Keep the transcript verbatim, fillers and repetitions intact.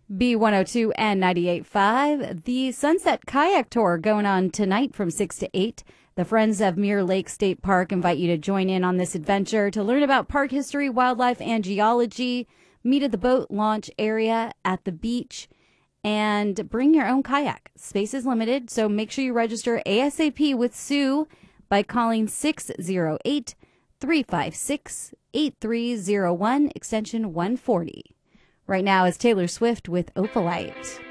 B one oh two and ninety-eight point five. The Sunset Kayak Tour going on tonight from six to eight. The Friends of Mirror Lake State Park invite you to join in on this adventure to learn about park history, wildlife, and geology. Meet at the boat launch area at the beach and bring your own kayak. Space is limited, so make sure you register ASAP with Sue by calling six oh eight, three five six, eight three oh one, extension one forty. Right now is Taylor Swift with Opalite.